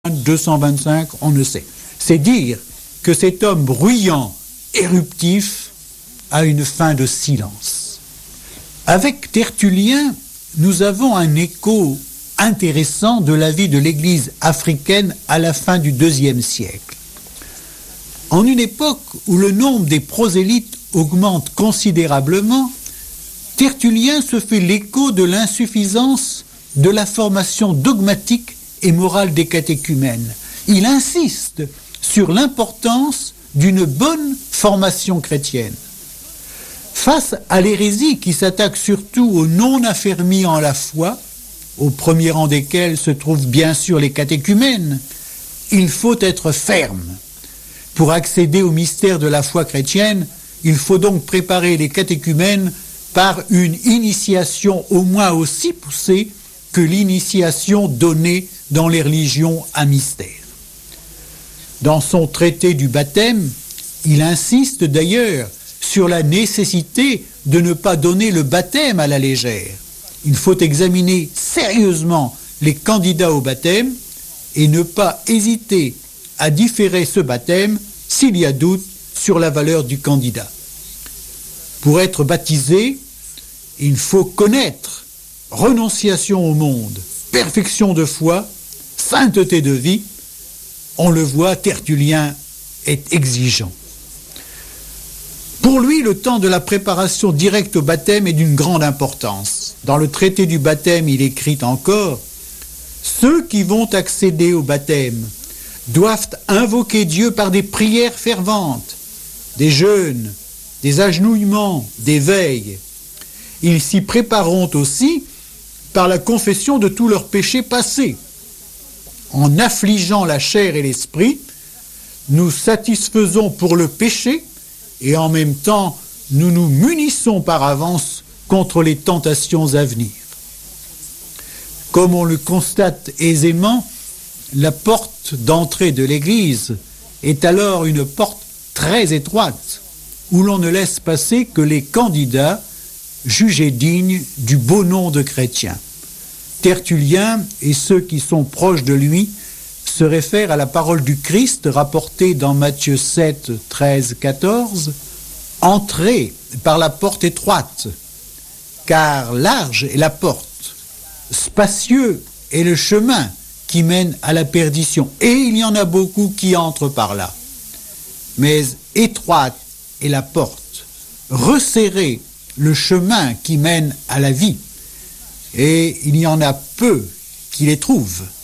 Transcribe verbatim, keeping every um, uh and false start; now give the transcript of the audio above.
deux cent vingt-cinq, on ne sait. C'est dire que cet homme bruyant, éruptif, a une fin de silence. Avec Tertullien, nous avons un écho intéressant de la vie de l'Église africaine à la fin du deuxième siècle. En une époque où le nombre des prosélytes augmente considérablement, Tertullien se fait l'écho de l'insuffisance de la formation dogmatique et morale des catéchumènes. Il insiste sur l'importance d'une bonne formation chrétienne. Face à l'hérésie qui s'attaque surtout aux non-affermis en la foi, au premier rang desquels se trouvent bien sûr les catéchumènes, il faut être ferme. Pour accéder au mystère de la foi chrétienne, il faut donc préparer les catéchumènes par une initiation au moins aussi poussée que l'initiation donnée dans les religions à mystère. Dans son traité du baptême, il insiste d'ailleurs sur la nécessité de ne pas donner le baptême à la légère. Il faut examiner sérieusement les candidats au baptême et ne pas hésiter à différer ce baptême s'il y a doute sur la valeur du candidat. Pour être baptisé, il faut connaître renonciation au monde, perfection de foi, sainteté de vie. On le voit, Tertullien est exigeant. Pour lui, le temps de la préparation directe au baptême est d'une grande importance. Dans le traité du baptême, il écrit encore « Ceux qui vont accéder au baptême doivent invoquer Dieu par des prières ferventes, des jeûnes, des agenouillements, des veilles. Ils s'y prépareront aussi par la confession de tous leurs péchés passés. En affligeant la chair et l'esprit, nous satisfaisons pour le péché et en même temps, nous nous munissons par avance contre les tentations à venir. » Comme on le constate aisément, la porte d'entrée de l'Église est alors une porte très étroite, où l'on ne laisse passer que les candidats jugés dignes du beau nom de chrétiens. Tertullien et ceux qui sont proches de lui se réfèrent à la parole du Christ rapportée dans Matthieu sept, treize, quatorze. « Entrez par la porte étroite, car large est la porte, spacieux est le chemin qui mène à la perdition, et il y en a beaucoup qui entrent par là. Mais étroite est la porte, resserré le chemin qui mène à la vie, et il y en a peu qui les trouvent.